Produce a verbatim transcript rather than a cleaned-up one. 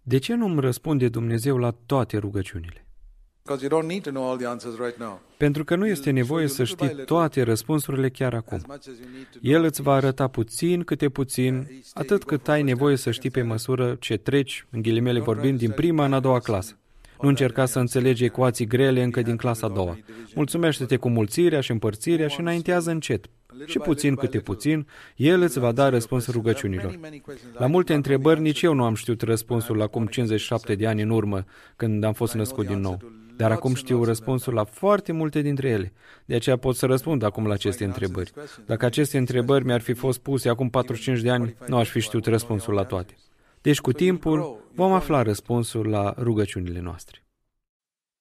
De ce nu îmi răspunde Dumnezeu la toate rugăciunile? Pentru că nu este nevoie să știi toate răspunsurile chiar acum. El îți va arăta puțin câte puțin, atât cât ai nevoie să știi pe măsură ce treci, în ghilimele vorbind, din prima în a doua clasă. Nu încerca să înțelegi ecuații grele încă din clasa a doua. Mulțumește-te cu mulțirea și împărțirea și înaintează încet. Și puțin câte puțin, El îți va da răspuns rugăciunilor. La multe întrebări nici eu nu am știut răspunsul acum cincizeci și șapte de ani în urmă, când am fost născut din nou. Dar acum știu răspunsul la foarte multe dintre ele. De aceea pot să răspund acum la aceste întrebări. Dacă aceste întrebări mi-ar fi fost puse acum patruzeci și cinci de ani, nu aș fi știut răspunsul la toate. Deci, cu timpul, vom afla răspunsul la rugăciunile noastre.